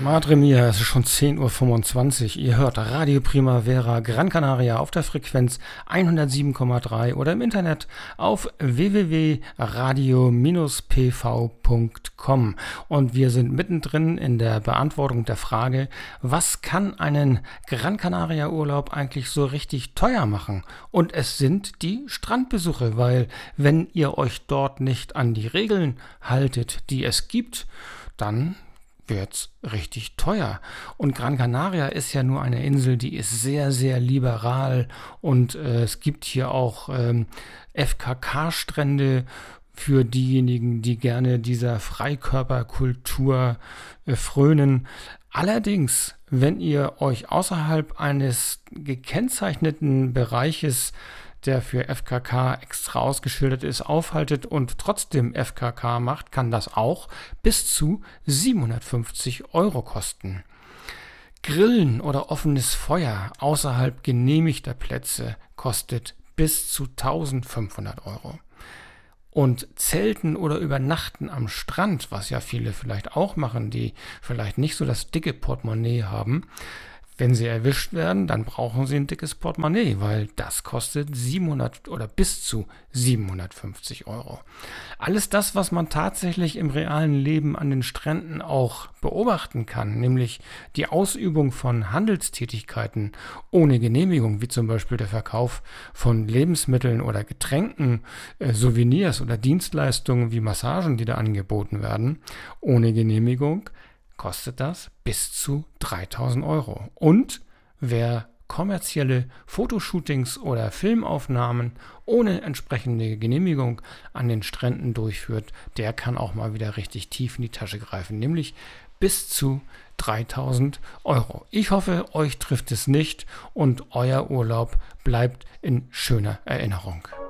Madre mia, es ist schon 10:25 Uhr. Ihr hört Radio Primavera Gran Canaria auf der Frequenz 107,3 oder im Internet auf www.radio-pv.com. Und wir sind mittendrin in der Beantwortung der Frage, was kann einen Gran Canaria Urlaub eigentlich so richtig teuer machen? Und es sind die Strandbesuche, weil wenn ihr euch dort nicht an die Regeln haltet, die es gibt, dann wird's richtig teuer. Und Gran Canaria ist ja nur eine Insel, die ist sehr, sehr liberal und es gibt hier auch FKK-Strände für diejenigen, die gerne dieser Freikörperkultur frönen. Allerdings, wenn ihr euch außerhalb eines gekennzeichneten Bereiches, der für FKK extra ausgeschildert ist, aufhaltet und trotzdem FKK macht, kann das auch bis zu 750 Euro kosten. Grillen oder offenes Feuer außerhalb genehmigter Plätze kostet bis zu 1500 Euro. Und Zelten oder Übernachten am Strand, was ja viele vielleicht auch machen, die vielleicht nicht so das dicke Portemonnaie haben, wenn sie erwischt werden, dann brauchen sie ein dickes Portemonnaie, weil das kostet 700 oder bis zu 750 Euro. Alles das, was man tatsächlich im realen Leben an den Stränden auch beobachten kann, nämlich die Ausübung von Handelstätigkeiten ohne Genehmigung, wie zum Beispiel der Verkauf von Lebensmitteln oder Getränken, Souvenirs oder Dienstleistungen wie Massagen, die da angeboten werden, ohne Genehmigung, kostet das bis zu 3000 Euro. Und wer kommerzielle Fotoshootings oder Filmaufnahmen ohne entsprechende Genehmigung an den Stränden durchführt, der kann auch mal wieder richtig tief in die Tasche greifen, nämlich bis zu 3000 Euro. Ich hoffe, euch trifft es nicht und euer Urlaub bleibt in schöner Erinnerung.